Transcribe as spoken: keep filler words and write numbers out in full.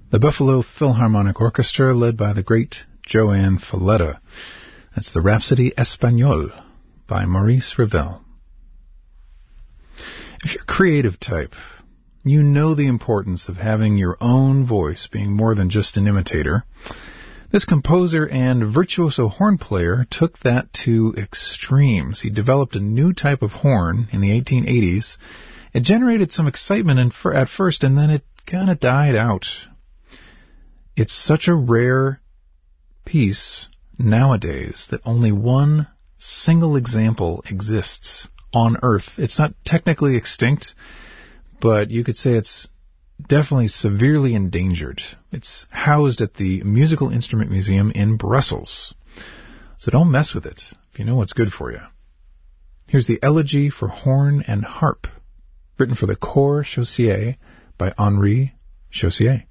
The Buffalo Philharmonic Orchestra, led by the great Joan Falletta. That's the Rhapsody Espagnole by Maurice Ravel. If you're a creative type, you know the importance of having your own voice, being more than just an imitator. This composer and virtuoso horn player took that to extremes. He developed a new type of horn in the eighteen eighties. It generated some excitement at first, and then it kind of died out. It's such a rare piece nowadays that only one single example exists on Earth. It's not technically extinct, but you could say it's definitely severely endangered. It's housed at the Musical Instrument Museum in Brussels. So don't mess with it if you know what's good for you. Here's the Elegy for Horn and Harp, written for the Corps Chaussier by Henri Chaussier.